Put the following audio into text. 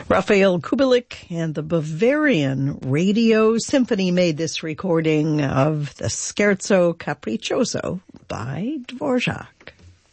Raphael Kubelik and the Bavarian Radio Symphony made this recording of the Scherzo Capriccioso by Dvorak.